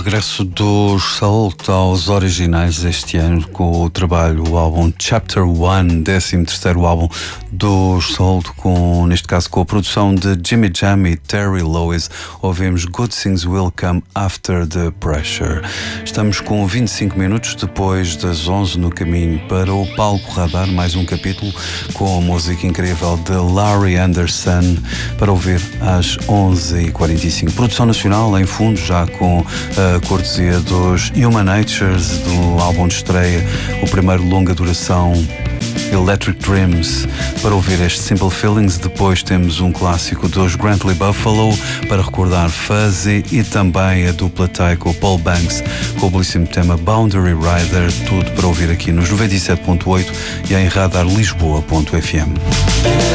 regresso dos Salt aos originais este ano com o trabalho, o álbum Chapter 1, 13º álbum dos Salt, neste caso com a produção de Jimmy Jam e Terry Lewis. Ouvimos Good Things Will Come After the Pressure. Estamos com 25 minutos depois das 11 no caminho para o Palco Radar, mais um capítulo com a música incrível de Laurie Anderson para ouvir às 11h45. Produção nacional em fundo, já com a cortesia dos Human Natures, do álbum de estreia, o primeiro longa duração Electric Dreams, para ouvir este Simple Feelings. Depois temos um clássico dos Grantley Buffalo para recordar Fuzzy, e também a dupla Tycho Paul Banks com o belíssimo tema Boundary Rider. Tudo para ouvir aqui nos 97.8 e em radarlisboa.fm.